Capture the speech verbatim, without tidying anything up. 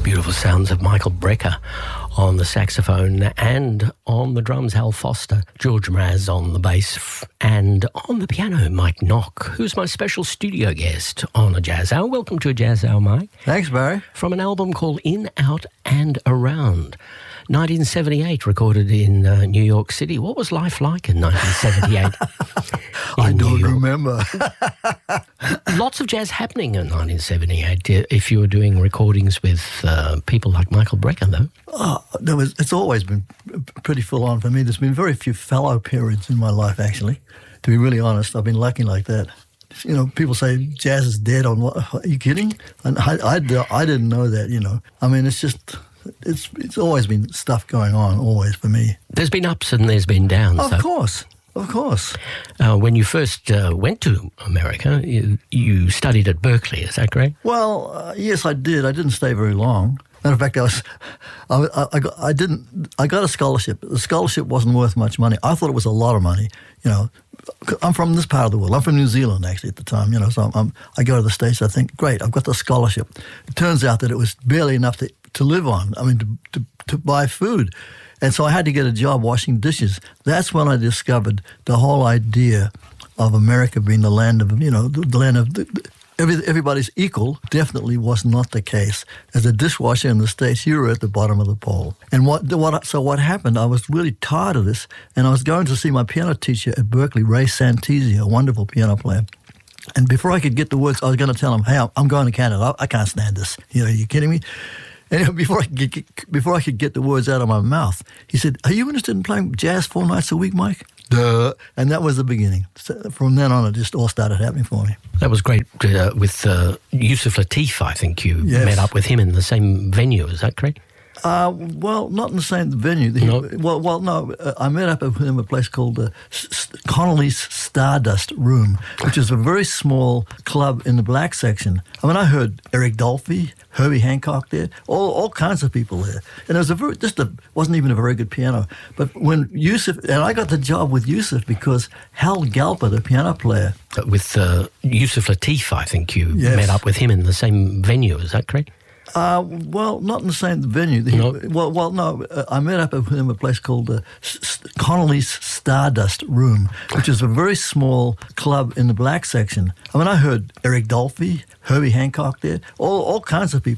beautiful sounds of Michael Brecker on the saxophone and on the drums, Hal Foster, George Mraz on the bass, and on the piano, Mike Nock, who's my special studio guest on a Jazz Hour. Welcome to a Jazz Hour, Mike. Thanks, Barry. From an album called In, Out and Around. nineteen seventy-eight, recorded in uh, New York City. What was life like in nineteen seventy-eight? I don't remember. Lots of jazz happening in nineteen seventy-eight, if you were doing recordings with uh, people like Michael Brecker, though. Oh, there was, it's always been pretty full on for me. There's been very few fallow periods in my life, actually. To be really honest, I've been lucky like that. You know, people say jazz is dead on what? Are you kidding? And I, I, I didn't know that, you know. I mean, it's just... It's it's always been stuff going on, always, for me. There's been ups and there's been downs, Of though. course, of course. Uh, when you first uh, went to America, you, you studied at Berkeley, is that correct? Well, uh, yes, I did. I didn't stay very long. Matter of fact, I was, I, I, I, got, I didn't, I got a scholarship. The scholarship wasn't worth much money. I thought it was a lot of money. You know, I'm from this part of the world. I'm from New Zealand, actually, at the time. You know, so I'm, I'm, I go to the States. I think, great, I've got the scholarship. It turns out that it was barely enough to, to live on. I mean, to, to, to buy food. And so I had to get a job washing dishes. That's when I discovered the whole idea of America being the land of, you know, the, the land of... The, the, Every, everybody's equal definitely was not the case. As a dishwasher in the States, you were at the bottom of the pole. And what, what so what happened, I was really tired of this, and I was going to see my piano teacher at Berkeley, Ray Santisi, a wonderful piano player. And before I could get the words, I was going to tell him, hey, I'm going to Canada. I, I can't stand this. You know, are you kidding me? And before I could get, before I could get the words out of my mouth, he said, are you interested in playing jazz four nights a week, Mike? Duh. And that was the beginning. So from then on, it just all started happening for me. That was great uh, with uh, Yusuf Lateef, I think you Yes. met up with him in the same venue, is that correct? Uh, well, not in the same venue. He, No. Well, well, no. Uh, I met up with him at a place called uh, S- Connolly's Stardust Room, which is a very small club in the black section. I mean, I heard Eric Dolphy, Herbie Hancock there, all all kinds of people there, and it was a very just a wasn't even a very good piano. But when Yusuf and I got the job with Yusuf because Hal Galper, the piano player, Uh, with uh, Yusuf Lateef, I think you Yes. met up with him in the same venue, is that correct? Uh, well, not in the same venue. He, No. Well, well, no. Uh, I met up with him at a place called uh, S- Connolly's Stardust Room, which is a very small club in the black section. I mean, I heard Eric Dolphy, Herbie Hancock there, all all kinds of people.